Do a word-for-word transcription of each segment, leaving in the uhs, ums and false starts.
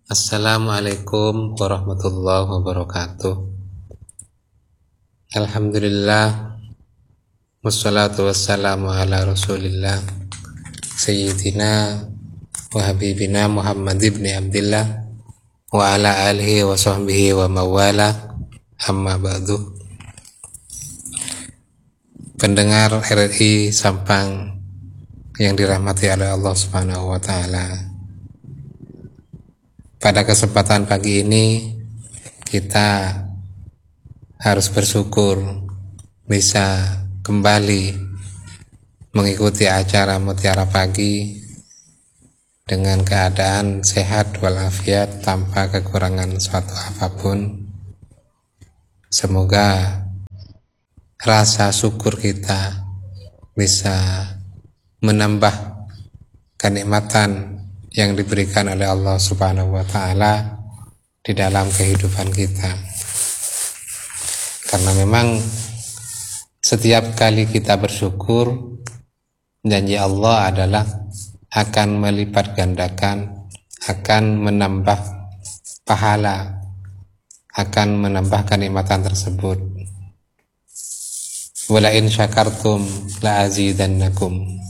Assalamualaikum warahmatullahi wabarakatuh. Alhamdulillah, wassalatu wassalamu ala rasulillah Sayyidina wa habibina Muhammad ibn Abdillah wa ala alihi wa sahbihi wa mawala, amma ba'du. Pendengar R I Sampang yang dirahmati oleh Allah Subhanahu wa taala, pada kesempatan pagi ini kita harus bersyukur bisa kembali mengikuti acara Mutiara Pagi dengan keadaan sehat walafiat tanpa kekurangan suatu apapun. Semoga rasa syukur kita bisa menambah kenikmatan yang diberikan oleh Allah Subhanahu wa taala di dalam kehidupan kita. Karena memang setiap kali kita bersyukur, janji Allah adalah akan melipat gandakan, akan menambah pahala, akan menambah kenikmatan tersebut. Wala in syakartum la azidannakum.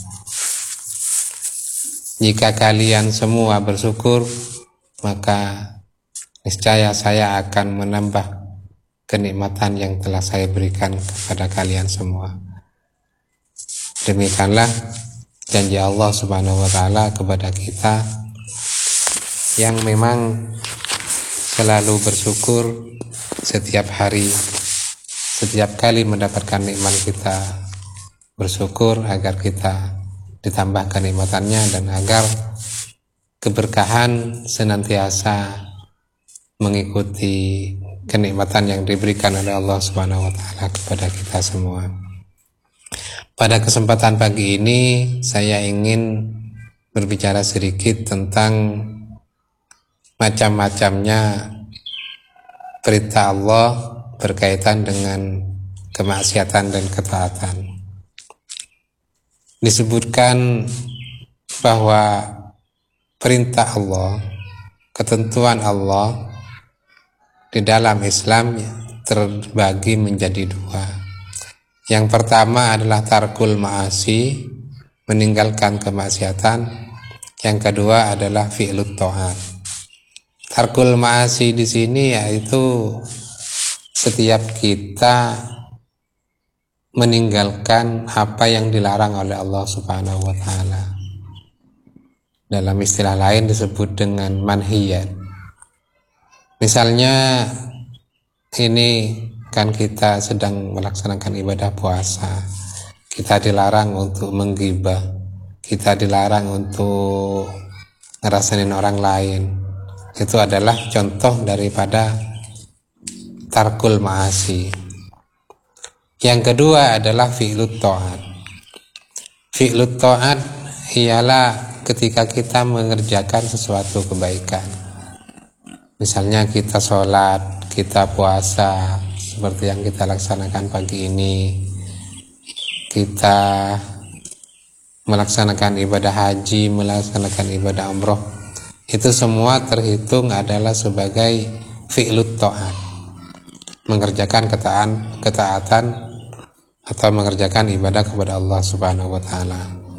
Jika kalian semua bersyukur, maka niscaya saya akan menambah kenikmatan yang telah saya berikan kepada kalian semua. Demikianlah janji Allah Subhanahu wa taala kepada kita yang memang selalu bersyukur setiap hari, setiap kali mendapatkan nikmat kita bersyukur agar kita ditambah kenikmatannya dan agar keberkahan senantiasa mengikuti kenikmatan yang diberikan oleh Allah Subhanahu wa taala kepada kita semua. Pada kesempatan pagi ini saya ingin berbicara sedikit tentang macam-macamnya perintah Allah berkaitan dengan kemaksiatan dan ketaatan. Disebutkan bahwa perintah Allah, ketentuan Allah di dalam Islam terbagi menjadi dua. Yang pertama adalah tarkul ma'asi, meninggalkan kemaksiatan. Yang kedua adalah fi'lut ta'at. Tarkul ma'asi di sini yaitu setiap kita meninggalkan apa yang dilarang oleh Allah Subhanahu wa taala. Dalam istilah lain disebut dengan manhiyat. Misalnya ini kan kita sedang melaksanakan ibadah puasa, kita dilarang untuk menggibah, kita dilarang untuk ngerasain orang lain. Itu adalah contoh daripada tarkul ma'asi. Yang kedua adalah fi'lut ta'at. Fi'lut ta'at ialah ketika kita mengerjakan sesuatu kebaikan. Misalnya kita sholat, kita puasa, seperti yang kita laksanakan pagi ini. Kita melaksanakan ibadah haji, melaksanakan ibadah umroh. Itu semua terhitung adalah sebagai fi'lut ta'at. Mengerjakan ketaatan, ketaatan atau mengerjakan ibadah kepada Allah Subhanahu wa taala.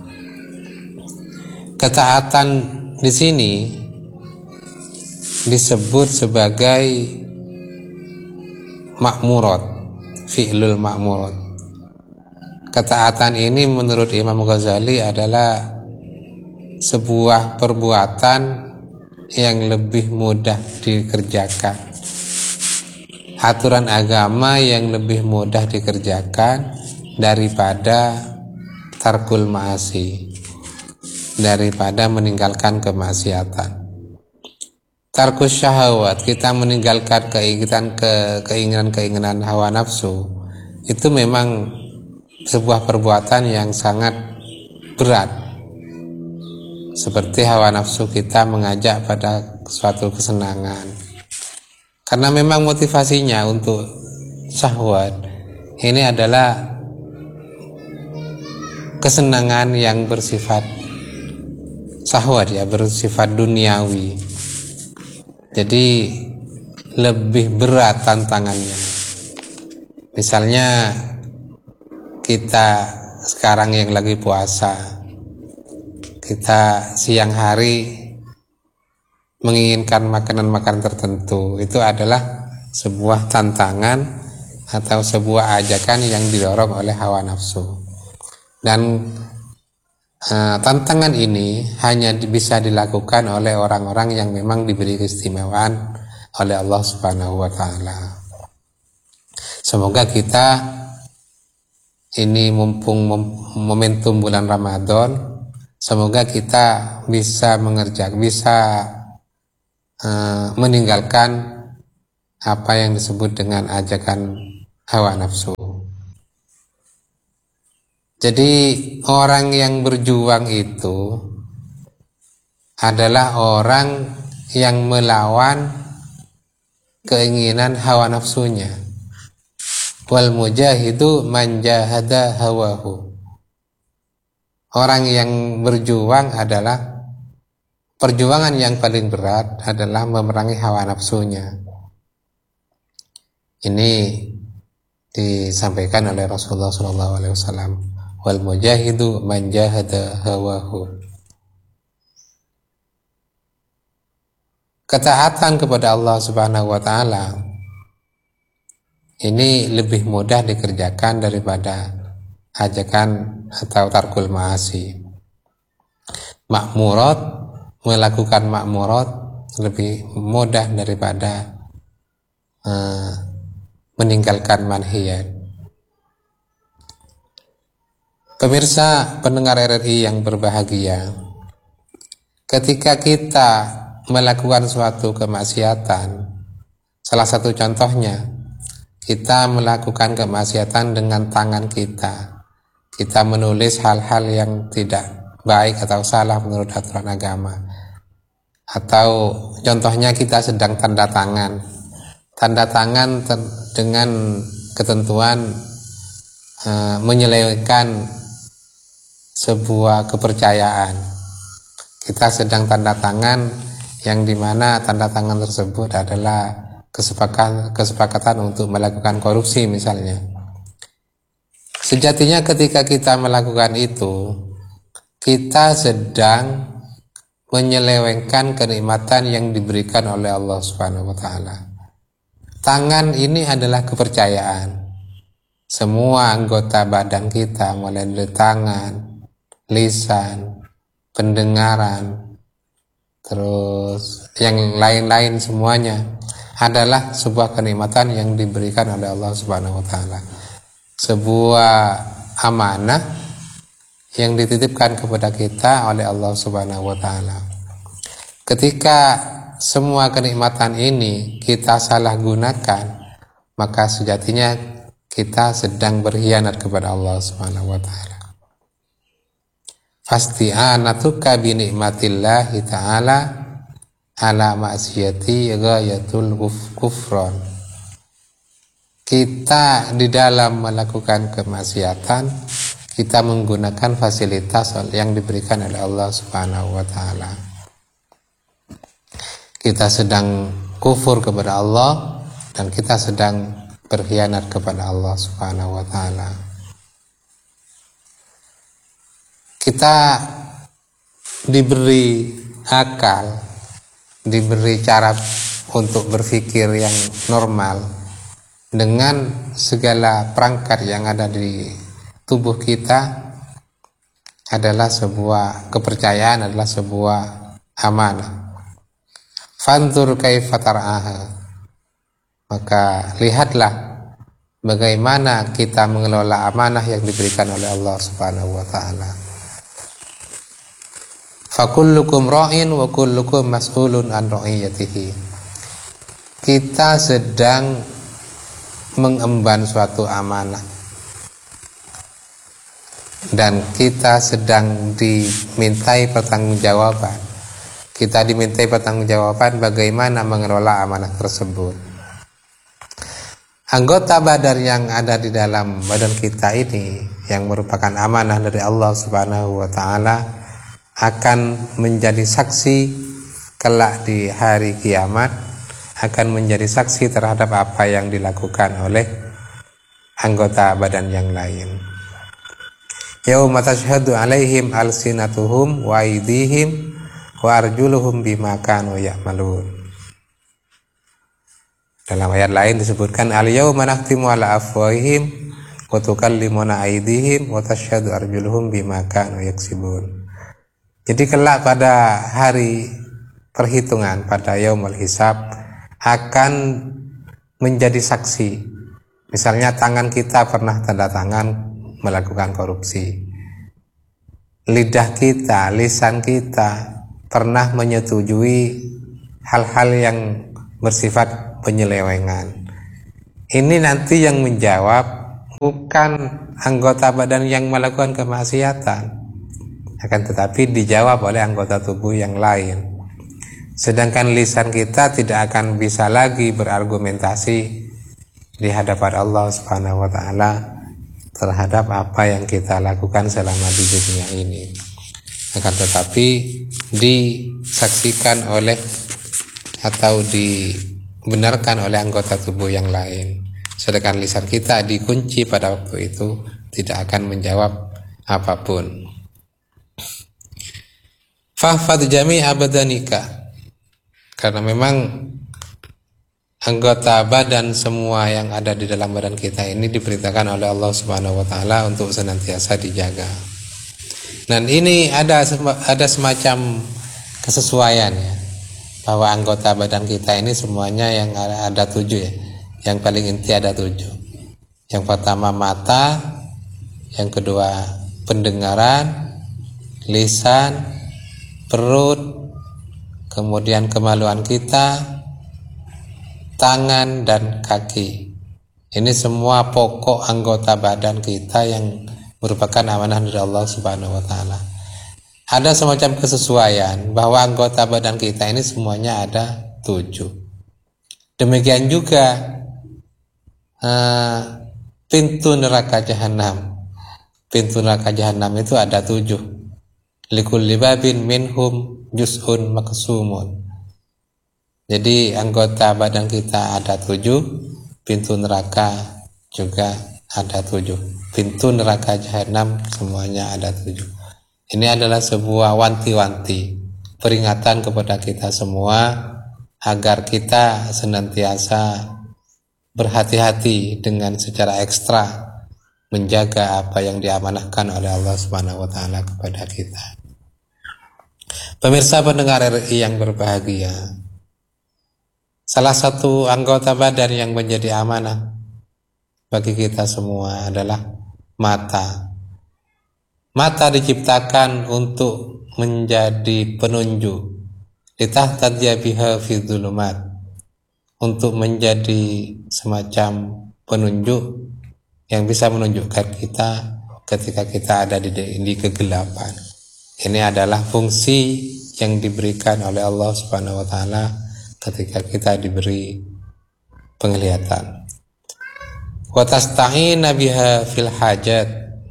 Ketaatan di sini disebut sebagai ma'murat, fi'lul ma'murat. Ketaatan ini menurut Imam Ghazali adalah sebuah perbuatan yang lebih mudah dikerjakan, aturan agama yang lebih mudah dikerjakan daripada tarkul ma'asi, daripada meninggalkan kemaksiatan. Tarkus syahwat, kita meninggalkan keinginan ke keinginan-keinginan hawa nafsu, itu memang sebuah perbuatan yang sangat berat. Seperti hawa nafsu kita mengajak pada suatu kesenangan, karena memang motivasinya untuk syahwat ini adalah kesenangan yang bersifat syahwat, ya, bersifat duniawi. Jadi lebih berat tantangannya. Misalnya kita sekarang yang lagi puasa, kita siang hari menginginkan makanan-makanan tertentu, itu adalah sebuah tantangan atau sebuah ajakan yang didorong oleh hawa nafsu. Dan uh, tantangan ini hanya bisa dilakukan oleh orang-orang yang memang diberi keistimewaan oleh Allah Subhanahu wa taala. Semoga kita ini mumpung momentum bulan Ramadan, semoga kita bisa mengerjakan, bisa uh, meninggalkan apa yang disebut dengan ajakan hawa nafsu. Jadi orang yang berjuang itu adalah orang yang melawan keinginan hawa nafsunya. Wal mujahidu man jahada hawahu. Orang yang berjuang adalah, perjuangan yang paling berat adalah memerangi hawa nafsunya. Ini disampaikan oleh Rasulullah shallallahu alaihi wasallam. Wal mujahidu man jahada hawahu. Ketaatan kepada Allah Subhanahu wa taala ini lebih mudah dikerjakan daripada ajakan atau tarkul ma'asi. Makmurat, melakukan makmurat lebih mudah daripada uh, meninggalkan manhiyat. Pemirsa pendengar R R I yang berbahagia, ketika kita melakukan suatu kemaksiatan, salah satu contohnya kita melakukan kemaksiatan dengan tangan kita. Kita menulis hal-hal yang tidak baik atau salah menurut aturan agama. Atau contohnya kita sedang tanda tangan. Tanda tangan dengan ketentuan uh, menyelewengkan sebuah kepercayaan. Kita sedang tanda tangan yang dimana tanda tangan tersebut adalah kesepakatan, kesepakatan untuk melakukan korupsi misalnya. Sejatinya ketika kita melakukan itu, kita sedang menyelewengkan kenikmatan yang diberikan oleh Allah Subhanahu wa taala. Tangan ini adalah kepercayaan. Semua anggota badan kita, mulai dari tangan, lisan, pendengaran, terus yang lain-lain semuanya adalah sebuah kenikmatan yang diberikan oleh Allah Subhanahu wa taala. Sebuah amanah yang dititipkan kepada kita oleh Allah Subhanahu wa taala. Ketika semua kenikmatan ini kita salah gunakan, maka sejatinya kita sedang berkhianat kepada Allah Subhanahu wa taala. Fasti'anatuka bi nikmatillahi ta'ala ala ma'siyati ghayatul kufron. Kita di dalam melakukan kemaksiatan, kita menggunakan fasilitas yang diberikan oleh Allah Subhanahu wa taala. Kita sedang kufur kepada Allah dan kita sedang berkhianat kepada Allah Subhanahu wa taala. Kita diberi akal, diberi cara untuk berpikir yang normal dengan segala perangkat yang ada di tubuh kita, adalah sebuah kepercayaan, adalah sebuah amanah. Fanzur kaifa tar'aha. Maka lihatlah bagaimana kita mengelola amanah yang diberikan oleh Allah Subhanahu wa taala. Fakullukum ra'in wa kullukum mas'ulun an ra'iyatihi. Kita sedang mengemban suatu amanah dan kita sedang dimintai pertanggungjawaban. Kita dimintai pertanggungjawaban bagaimana mengelola amanah tersebut. Anggota badan yang ada di dalam badan kita ini yang merupakan amanah dari Allah Subhanahu wa taala akan menjadi saksi kelak di hari kiamat akan menjadi saksi terhadap apa yang dilakukan oleh anggota badan yang lain. Yauma tashhadu alaihim alsinatuhum wa aydihim wa arjuluhum bima kanu ya'malun. Dalam ayat lain disebutkan al-yauma nakhtimu ala afwahihim wa tukallimuna aydihim wa tashhadu arjuluhum bima kanu yaksibun. Jadi kelak pada hari perhitungan, pada yaumul hisab, akan menjadi saksi. Misalnya tangan kita pernah tanda tangan melakukan korupsi, lidah kita, lisan kita pernah menyetujui hal-hal yang bersifat penyelewengan. Ini nanti yang menjawab bukan anggota badan yang melakukan kemaksiatan, akan tetapi dijawab oleh anggota tubuh yang lain. Sedangkan lisan kita tidak akan bisa lagi berargumentasi di hadapan Allah Subhanahu wa taala terhadap apa yang kita lakukan selama di dunia ini. Akan tetapi disaksikan oleh atau dibenarkan oleh anggota tubuh yang lain. Sedangkan lisan kita dikunci pada waktu itu, tidak akan menjawab apapun. Fahfad jami'a badanika, karena memang anggota badan semua yang ada di dalam badan kita ini diperintahkan oleh Allah Subhanahu wa taala untuk senantiasa dijaga. Dan ini ada ada semacam kesesuaian ya, bahwa anggota badan kita ini semuanya yang ada, ada tujuh ya. Yang paling inti ada tujuh. Yang pertama mata, yang kedua pendengaran, lisan, perut, kemudian kemaluan kita, tangan dan kaki. Ini semua pokok anggota badan kita yang merupakan amanah dari Allah Subhanahu wa taala. Ada semacam kesesuaian bahwa anggota badan kita ini semuanya ada tujuh. Demikian juga uh, pintu neraka jahanam. Pintu neraka jahanam itu ada tujuh. Likulli babin minhum juz'un maqsumun. Jadi anggota badan kita ada tujuh, pintu neraka juga ada tujuh. Pintu neraka jahanam semuanya ada tujuh. Ini adalah sebuah wanti-wanti, peringatan kepada kita semua agar kita senantiasa berhati-hati dengan secara ekstra menjaga apa yang diamanahkan oleh Allah Subhanahu wa taala kepada kita. Pemirsa pendengar R I yang berbahagia, salah satu anggota badan yang menjadi amanah bagi kita semua adalah mata. Mata diciptakan untuk menjadi penunjuk, litahtadya biha fi dzulumat, untuk menjadi semacam penunjuk yang bisa menunjukkan kita ketika kita ada di, di kegelapan. Ini adalah fungsi yang diberikan oleh Allah Subhanahu wa taala ketika kita diberi penglihatan. Wa tasta'ina biha fil hajat,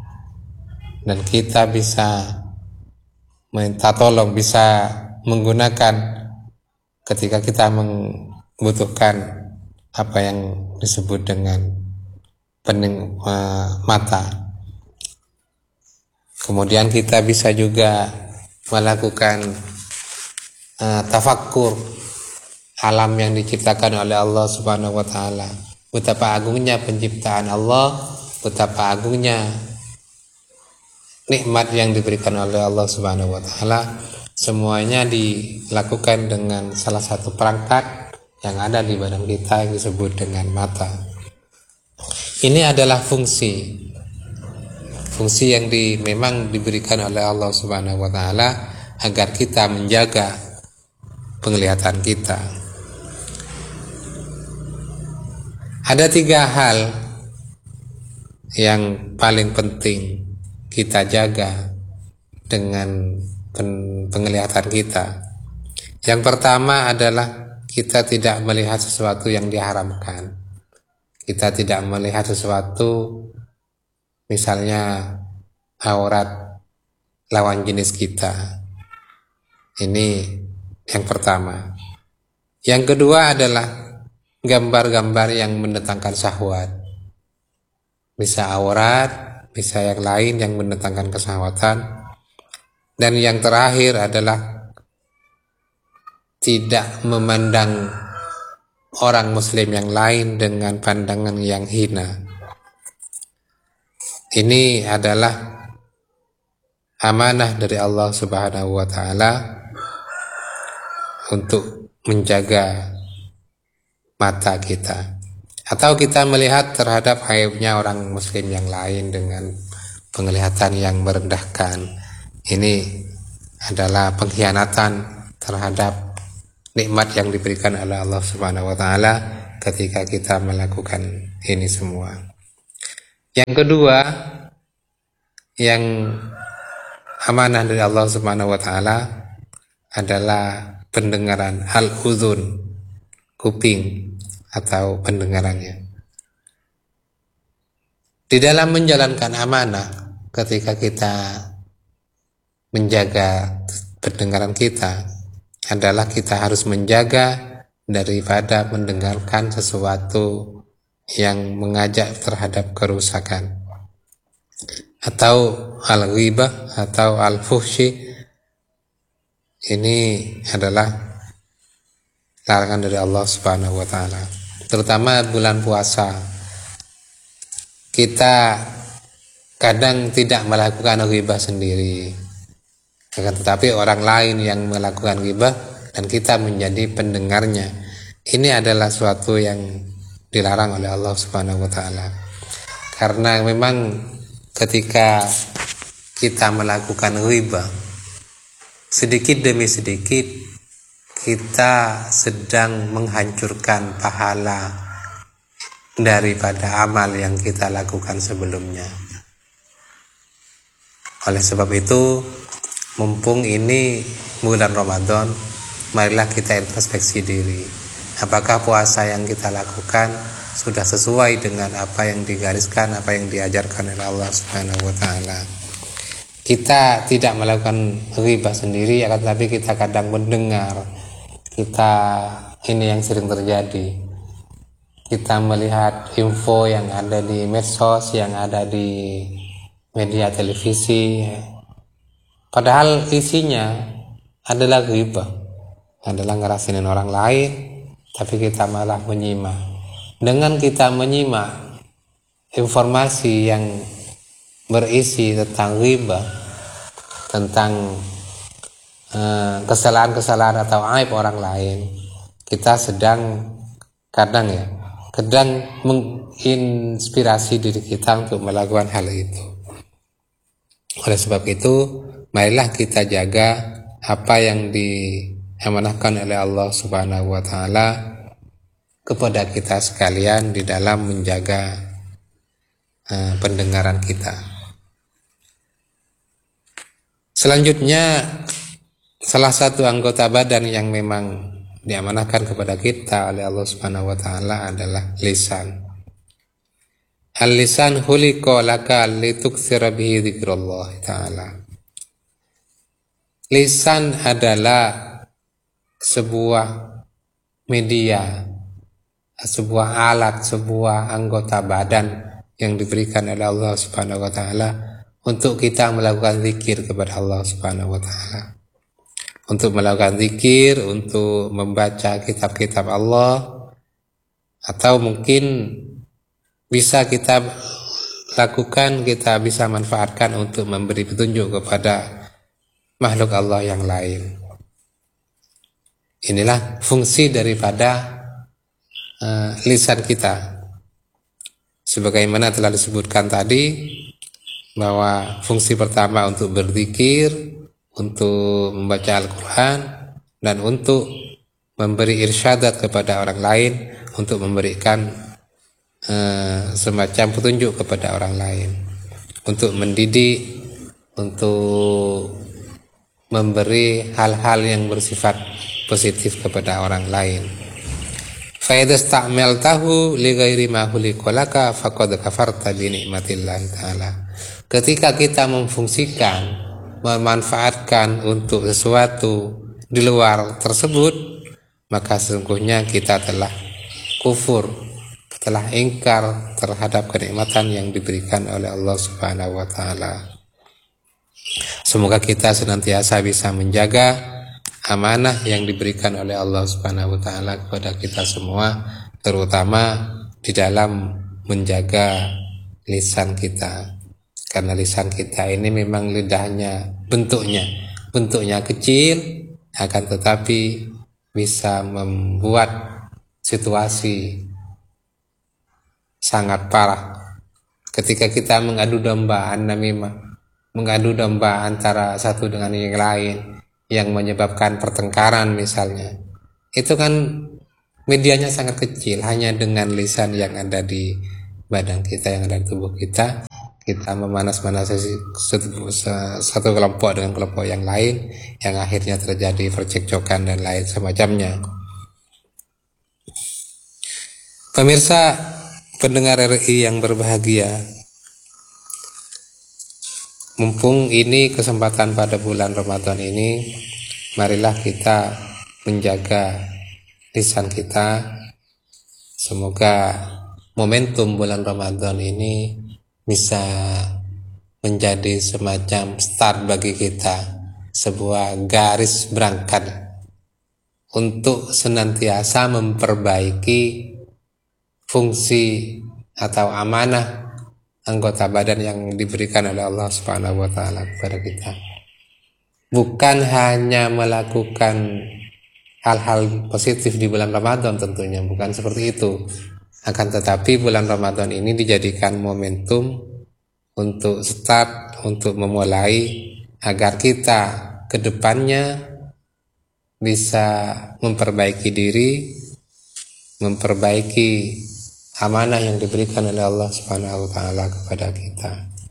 dan kita bisa minta tolong, bisa menggunakan ketika kita membutuhkan apa yang disebut dengan pening, uh, mata. Kemudian kita bisa juga melakukan uh, tafakkur alam yang diciptakan oleh Allah Subhanahu wa taala. Betapa agungnya penciptaan Allah, betapa agungnya nikmat yang diberikan oleh Allah Subhanahu wa taala. Semuanya dilakukan dengan salah satu perangkat yang ada di badan kita yang disebut dengan mata. Ini adalah fungsi fungsi yang di, memang diberikan oleh Allah Subhanahu wa taala agar kita menjaga penglihatan kita. Ada tiga hal yang paling penting kita jaga dengan pen, penglihatan kita. Yang pertama adalah kita tidak melihat sesuatu yang diharamkan. Kita tidak melihat sesuatu, misalnya aurat lawan jenis kita. Ini Yang pertama. Yang kedua adalah gambar-gambar yang mendatangkan syahwat. Bisa aurat, bisa yang lain yang mendatangkan kesyahwatan. Dan yang terakhir adalah tidak memandang orang muslim yang lain dengan pandangan yang hina. Ini adalah amanah dari Allah Subhanahu wa taala untuk menjaga mata kita, atau kita melihat terhadap aibnya orang muslim yang lain dengan penglihatan yang merendahkan. Ini adalah pengkhianatan terhadap nikmat yang diberikan oleh Allah Subhanahu wa taala ketika kita melakukan ini semua. Yang kedua, yang amanah dari Allah Subhanahu wa taala adalah pendengaran, al-udhun, kuping atau pendengarannya. Di dalam menjalankan amanah, ketika kita menjaga pendengaran kita, adalah kita harus menjaga daripada mendengarkan sesuatu yang mengajak terhadap kerusakan, atau al-ghibah atau al-fuhshi. Ini adalah larangan dari Allah Subhanahu wa taala. Terutama bulan puasa, kita kadang tidak melakukan ghibah sendiri, akan tetapi orang lain yang melakukan ghibah dan kita menjadi pendengarnya. Ini adalah suatu yang dilarang oleh Allah Subhanahu wa taala. Karena memang ketika kita melakukan ghibah, sedikit demi sedikit kita sedang menghancurkan pahala daripada amal yang kita lakukan sebelumnya. Oleh sebab itu, mumpung ini bulan Ramadan, marilah kita introspeksi diri. Apakah puasa yang kita lakukan sudah sesuai dengan apa yang digariskan, apa yang diajarkan oleh Allah Subhanahu wa taala? Kita tidak melakukan ghibah sendiri, akan tetapi kita kadang mendengar. Kita, ini yang sering terjadi, kita melihat info yang ada di medsos, yang ada di media televisi, padahal isinya adalah ghibah, adalah ngerasinin orang lain, tapi kita malah menyimak. Dengan kita menyimak informasi yang berisi tentang ghibah, tentang eh, kesalahan-kesalahan atau aib orang lain, kita sedang kadang ya kadang menginspirasi diri kita untuk melakukan hal itu. Oleh sebab itu, marilah kita jaga apa yang diamanahkan oleh Allah Subhanahu wa taala kepada kita sekalian di dalam menjaga uh, pendengaran kita. Selanjutnya, salah satu anggota badan yang memang diamanahkan kepada kita oleh Allah Subhanahu wa taala adalah lisan. Al-lisan khuliqa laka lituktsira bihi dzikrullah taala. Lisan adalah sebuah media, sebuah alat, sebuah anggota badan yang diberikan oleh Allah Subhanahu wa taala untuk kita melakukan zikir kepada Allah Subhanahu wa taala. Untuk melakukan zikir, untuk membaca kitab-kitab Allah, atau mungkin bisa kita lakukan, kita bisa manfaatkan untuk memberi petunjuk kepada makhluk Allah yang lain. Inilah fungsi daripada uh, lisan kita. Sebagaimana telah disebutkan tadi, bahwa fungsi pertama untuk berzikir, untuk membaca Al-Quran, dan untuk memberi irsyadat kepada orang lain, untuk memberikan uh, semacam petunjuk kepada orang lain, untuk mendidik, untuk memberi hal-hal yang bersifat positif kepada orang lain. Fa idza sta'maltahu li ghairi ma khuliqa laka faqad kafarta bi ni'matillahi ta'ala. Ketika kita memfungsikan, memanfaatkan untuk sesuatu di luar tersebut, maka sesungguhnya kita telah kufur, telah ingkar terhadap kenikmatan yang diberikan oleh Allah Subhanahu wa taala. Semoga kita senantiasa bisa menjaga amanah yang diberikan oleh Allah Subhanahu wa taala kepada kita semua, terutama di dalam menjaga lisan kita. Karena lisan kita ini memang lidahnya bentuknya bentuknya kecil, akan tetapi bisa membuat situasi sangat parah. Ketika kita mengadu domba an-namimah, mengadu domba antara satu dengan yang lain, yang menyebabkan pertengkaran misalnya, itu kan medianya sangat kecil. Hanya dengan lisan yang ada di badan kita, yang ada di tubuh kita, kita memanas-manasi satu, satu kelompok dengan kelompok yang lain, yang akhirnya terjadi percekcokan dan lain semacamnya. Pemirsa pendengar R I yang berbahagia, mumpung ini kesempatan pada bulan Ramadan ini, marilah kita menjaga lisan kita. Semoga momentum bulan Ramadan ini bisa menjadi semacam start bagi kita, sebuah garis berangkat untuk senantiasa memperbaiki fungsi atau amanah anggota badan yang diberikan oleh Allah Subhanahu wa taala kepada kita. Bukan hanya melakukan hal-hal positif di bulan Ramadan, tentunya bukan seperti itu. Akan tetapi bulan Ramadan ini dijadikan momentum untuk start, untuk memulai, agar kita ke depannya bisa memperbaiki diri, memperbaiki amanah yang diberikan oleh Allah Subhanahu wa taala kepada kita.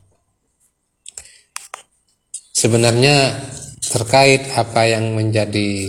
Sebenarnya terkait apa yang menjadi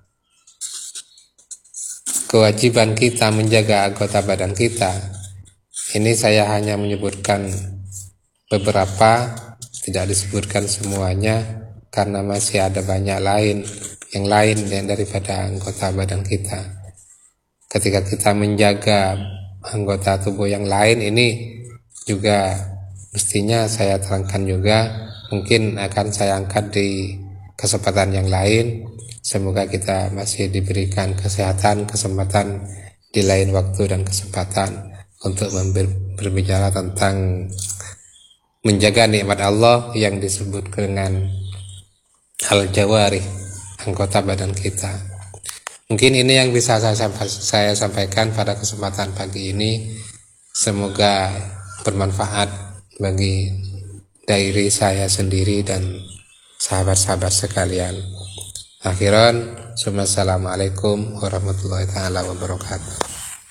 kewajiban kita menjaga anggota badan kita, ini saya hanya menyebutkan beberapa, tidak disebutkan semuanya, karena masih ada banyak lain yang lain daripada anggota badan kita. Ketika kita menjaga anggota tubuh yang lain, ini juga mestinya saya terangkan juga, mungkin akan saya angkat di kesempatan yang lain. Semoga kita masih diberikan kesehatan, kesempatan di lain waktu dan kesempatan untuk berbicara tentang menjaga nikmat Allah yang disebut dengan al-jawarih, anggota badan kita. Mungkin ini yang bisa saya, saya sampaikan pada kesempatan pagi ini. Semoga bermanfaat bagi diri saya sendiri dan sahabat-sahabat sekalian. Akhiran, assalamualaikum warahmatullahi taala wabarakatuh.